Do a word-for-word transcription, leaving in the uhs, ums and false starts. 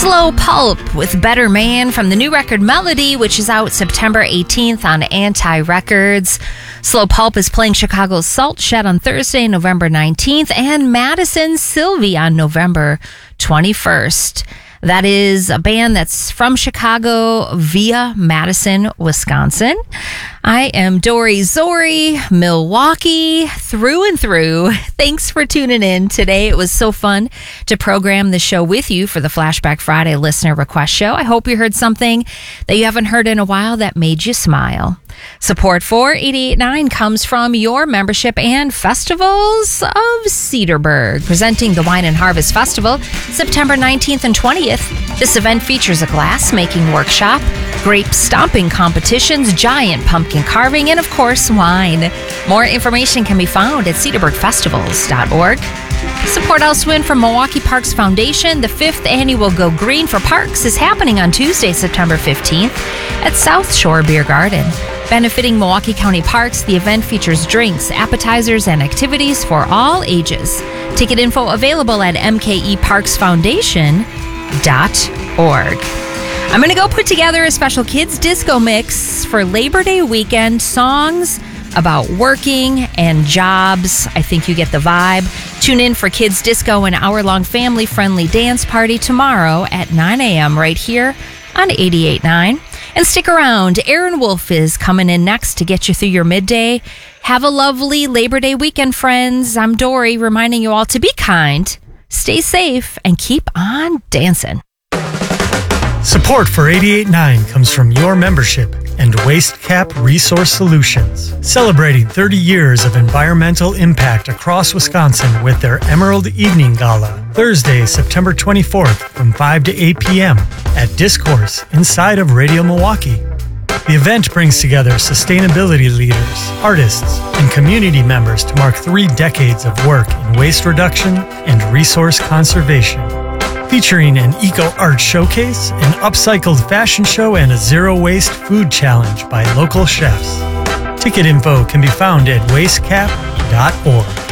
Slow Pulp with Better Man from the new record Melody, which is out September eighteenth on Anti Records. Slow Pulp is playing Chicago's Salt Shed on Thursday, November nineteenth, and Madison Sylvie on November twenty-first. That is a band that's from Chicago via Madison, Wisconsin. I am Dory Zori, Milwaukee through and through. Thanks for tuning in today. It was so fun to program the show with you for the Flashback Friday Listener Request Show. I hope you heard something that you haven't heard in a while that made you smile. Support for eighty-eight point nine comes from your membership and Festivals of Cedarburg, presenting the Wine and Harvest Festival September nineteenth and twentieth. This event features a glass-making workshop, grape stomping competitions, giant pumpkin carving, and of course, wine. More information can be found at cedarburg festivals dot org. Support also in from Milwaukee Parks Foundation. The fifth annual Go Green for Parks is happening on Tuesday, September fifteenth at South Shore Beer Garden. Benefiting Milwaukee County Parks, the event features drinks, appetizers, and activities for all ages. Ticket info available at m k e parks foundation dot org. I'm going to go put together a special kids disco mix for Labor Day weekend, songs about working and jobs. I think you get the vibe. Tune in for Kids Disco, an hour-long family-friendly dance party tomorrow at nine a.m. right here on eighty-eight point nine. And stick around. Aaron Wolf is coming in next to get you through your midday. Have a lovely Labor Day weekend, friends. I'm Dory, reminding you all to be kind, stay safe, and keep on dancing. Support for eighty-eight point nine comes from your membership and WasteCap Resource Solutions, celebrating thirty years of environmental impact across Wisconsin with their Emerald Evening Gala, Thursday, September twenty-fourth from five to eight p.m. at Discourse inside of Radio Milwaukee. The event brings together sustainability leaders, artists, and community members to mark three decades of work in waste reduction and resource conservation. Featuring an eco-art showcase, an upcycled fashion show, and a zero-waste food challenge by local chefs. Ticket info can be found at wastecap dot org.